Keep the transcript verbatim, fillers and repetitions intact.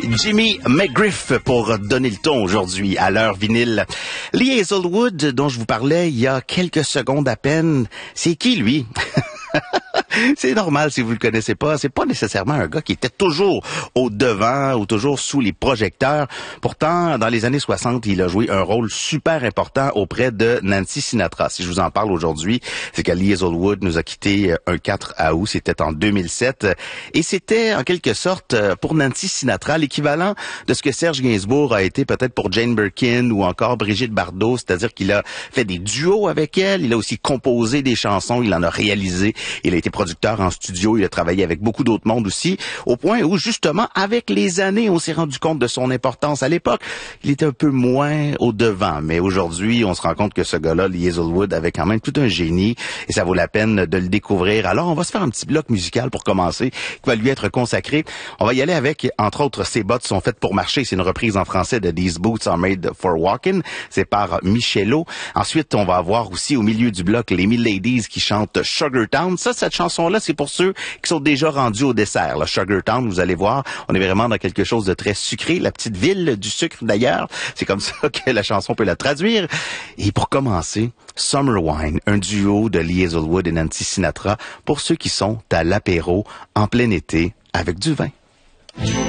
Jimmy McGriff pour donner le ton aujourd'hui à l'heure vinyle. Lee Hazlewood, dont je vous parlais il y a quelques secondes à peine, c'est qui lui? C'est normal si vous le connaissez pas. C'est pas nécessairement un gars qui était toujours au devant ou toujours sous les projecteurs. Pourtant, dans les années soixante, il a joué un rôle super important auprès de Nancy Sinatra. Si je vous en parle aujourd'hui, c'est que Lee Hazlewood nous a quittés un quatre août. C'était en deux mille sept. Et c'était en quelque sorte pour Nancy Sinatra l'équivalent de ce que Serge Gainsbourg a été peut-être pour Jane Birkin ou encore Brigitte Bardot. C'est-à-dire qu'il a fait des duos avec elle. Il a aussi composé des chansons. Il en a réalisé. Il a été producteur en studio, il a travaillé avec beaucoup d'autres mondes aussi, au point où, justement, avec les années, on s'est rendu compte de son importance. À l'époque, il était un peu moins au devant, mais aujourd'hui, on se rend compte que ce gars-là, Lee Hazlewood, avait quand même tout un génie, et ça vaut la peine de le découvrir. Alors, on va se faire un petit bloc musical pour commencer, qui va lui être consacré. On va y aller avec, entre autres, Ces bottes sont faites pour marcher. C'est une reprise en français de These Boots Are Made for Walking. C'est par Michelot. Ensuite, on va avoir aussi, au milieu du bloc, les Miladies qui chantent Sugar Town. Ça, cette chanson-là, c'est pour ceux qui sont déjà rendus au dessert. Là, Sugar Town, vous allez voir, on est vraiment dans quelque chose de très sucré. La petite ville du sucre, d'ailleurs. C'est comme ça que la chanson peut la traduire. Et pour commencer, Summer Wine, un duo de Lee Hazlewood et Nancy Sinatra, pour ceux qui sont à l'apéro en plein été avec du vin.